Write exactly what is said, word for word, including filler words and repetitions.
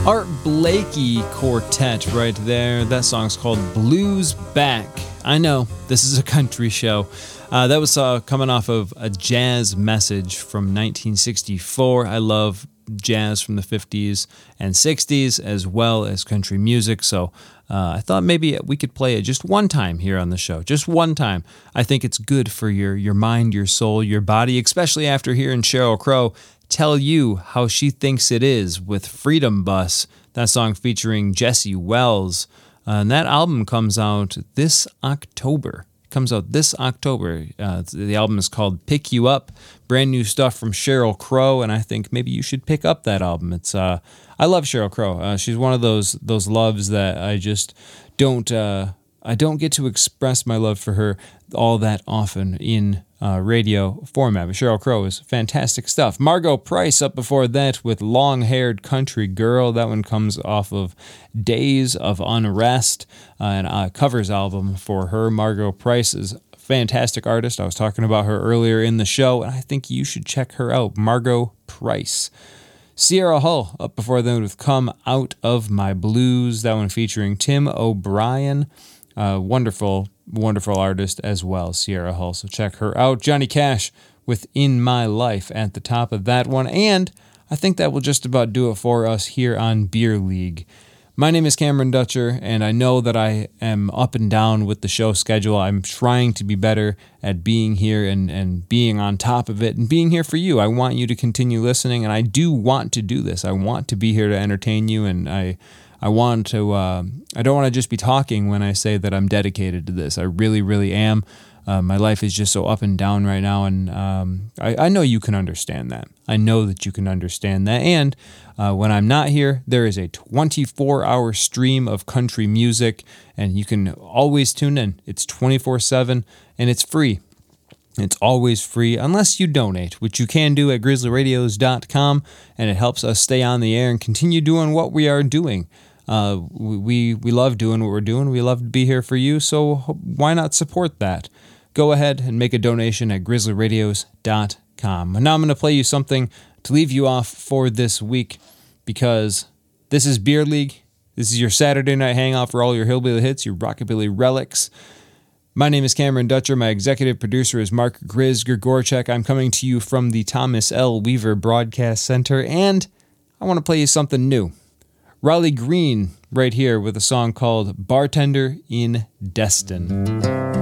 Art Blakey Quartet right there. That song's called Blues Back. I know, this is a country show. Uh, that was uh, coming off of A Jazz Message from nineteen sixty-four. I love jazz from the fifties and sixties as well as country music, so uh, I thought maybe we could play it just one time here on the show. Just one time. I think it's good for your, your mind, your soul, your body, especially after hearing Sheryl Crow tell you how she thinks it is with Freedom Bus, that song featuring Jesse Wells. Uh, and that album comes out this October. It comes out this October. Uh, the album is called Pick You Up. Brand new stuff from Sheryl Crow, and I think maybe you should pick up that album. It's uh, I love Sheryl Crow. Uh, she's one of those those loves that I just don't uh, I don't get to express my love for her all that often in Uh, radio format. But Sheryl Crow is fantastic stuff. Margo Price up before that with Long-Haired Country Girl. That one comes off of Days of Unrest, uh, an uh, covers album for her. Margo Price is a fantastic artist. I was talking about her earlier in the show, and I think you should check her out. Margo Price. Sierra Hull up before that with Come Out of My Blues. That one featuring Tim O'Brien. Uh, wonderful, wonderful artist as well, Sierra Hull. So check her out. Johnny Cash with In My Life at the top of that one. And I think that will just about do it for us here on Beer League. My name is Cameron Dutcher, and I know that I am up and down with the show schedule. I'm trying to be better at being here and, and being on top of it and being here for you. I want you to continue listening, and I do want to do this. I want to be here to entertain you, and I... I want to, uh, I don't want to just be talking when I say that I'm dedicated to this. I really, really am. Uh, my life is just so up and down right now, and um, I, I know you can understand that. I know that you can understand that. And uh, when I'm not here, there is a twenty-four hour stream of country music, and you can always tune in. It's twenty-four seven, and it's free. It's always free unless you donate, which you can do at grizzly radios dot com, and it helps us stay on the air and continue doing what we are doing. Uh, we we love doing what we're doing. We love to be here for you, so why not support that? Go ahead and make a donation at grizzly radios dot com. And now I'm going to play you something to leave you off for this week, because this is Beer League. This is your Saturday night hangout for all your hillbilly hits, your rockabilly relics. My name is Cameron Dutcher. My executive producer is Mark Grizz Grigorchek. I'm coming to you from the Thomas L. Weaver Broadcast Center, and I want to play you something new. Riley Green right here with a song called Bartender in Destin.